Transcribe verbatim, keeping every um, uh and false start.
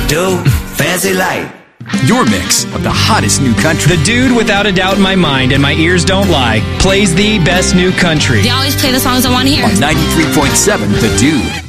Dude, fancy light. Your mix of the hottest new country. The dude, without a doubt in my mind, and my ears don't lie, plays the best new country. They always play the songs I want to hear. On ninety-three point seven The Dude.